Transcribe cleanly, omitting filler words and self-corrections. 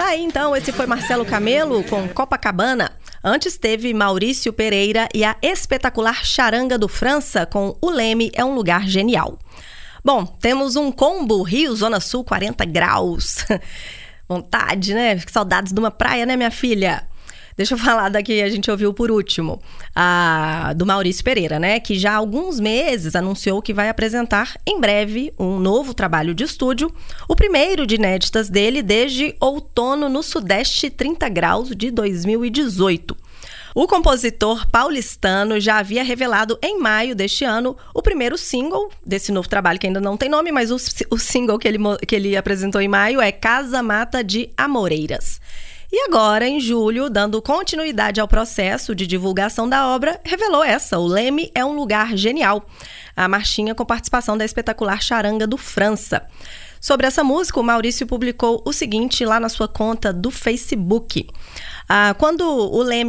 Aí então, esse foi Marcelo Camelo com Copacabana. Antes teve Maurício Pereira e a espetacular Charanga do França com O Leme é um Lugar Genial. Bom, temos um combo Rio Zona Sul 40 graus. Vontade, né? Saudades de uma praia, né, minha filha? Deixa eu falar da que a gente ouviu por último, do Maurício Pereira, né? Que já há alguns meses anunciou que vai apresentar em breve um novo trabalho de estúdio, o primeiro de inéditas dele desde Outono no Sudeste 30 Graus de 2018. O compositor paulistano já havia revelado em maio deste ano o primeiro single desse novo trabalho, que ainda não tem nome, mas o single que ele apresentou em maio é Casa Mata de Amoreiras. E agora, em julho, dando continuidade ao processo de divulgação da obra, revelou O Leme é um Lugar Genial, a marchinha com participação da espetacular Charanga do França. Sobre essa música, o Maurício publicou o seguinte lá na sua conta do Facebook. Quando o Leme